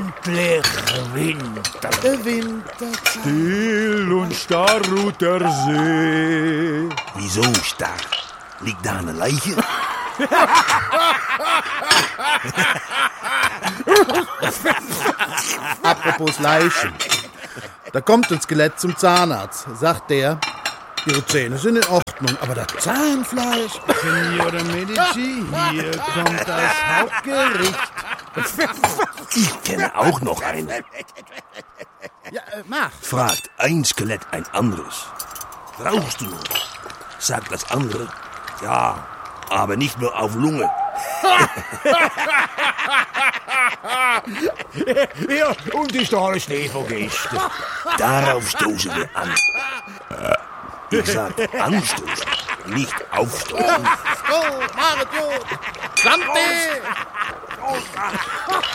Endlich Winter. Der Winter. Still und starr ruht der See. Wieso starr? Liegt da eine Leiche? Apropos Leichen. Da kommt ein Skelett zum Zahnarzt. Sagt der, Ihre Zähne sind in Ordnung, aber das Zahnfleisch... Signore Medici, hier kommt das Hauptgericht. Ich kenne auch noch einen. Ja, mach. Fragt ein Skelett ein anderes. Rauchst du noch? Sagt das andere, ja, aber nicht mehr auf Lunge. Ja, und ist da alles Schnee von gestern? Darauf stoßen wir an. Ich sag anstoßen, nicht aufstoßen. Oh, Mario! Santi!